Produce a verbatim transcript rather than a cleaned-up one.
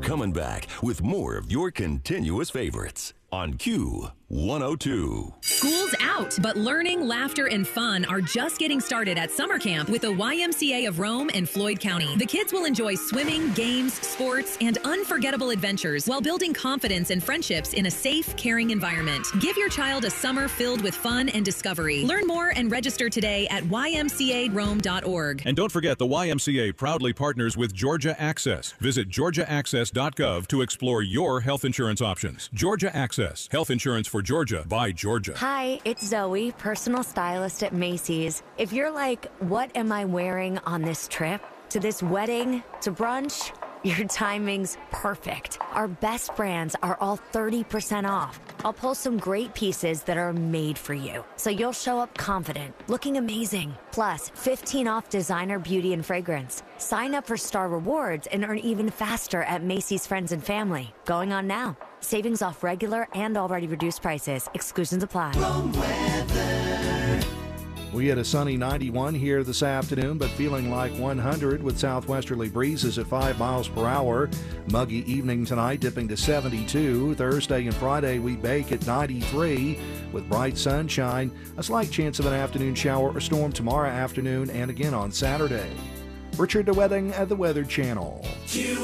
coming back with more of your continuous favorites on Q one oh two. School's out, but learning, laughter, and fun are just getting started at summer camp with the Y M C A of Rome and Floyd County. The kids will enjoy swimming, games, sports, and unforgettable adventures while building confidence and friendships in a safe, caring environment. Give your child a summer filled with fun and discovery. Learn more and register today at y m c a rome dot org. And don't forget, the Y M C A proudly partners with Georgia Access. Visit georgia access dot gov to explore your health insurance options. Georgia Access, health insurance for Georgia by Georgia. Hi, it's Zoe, personal stylist at Macy's. If you're like, what am I wearing on this trip? To this wedding? To brunch? Your timing's perfect. Our best brands are all thirty percent off. I'll pull some great pieces that are made for you, so you'll show up confident, looking amazing. Plus, fifteen off designer beauty and fragrance. Sign up for Star Rewards and earn even faster at Macy's Friends and Family. Going on now. Savings off regular and already reduced prices. Exclusions apply. We had a sunny ninety-one here this afternoon, but feeling like one hundred with southwesterly breezes at five miles per hour. Muggy evening tonight, dipping to seventy-two. Thursday and Friday, we bake at ninety-three with bright sunshine. A slight chance of an afternoon shower or storm tomorrow afternoon and again on Saturday. Richard DeWetting at the Weather Channel.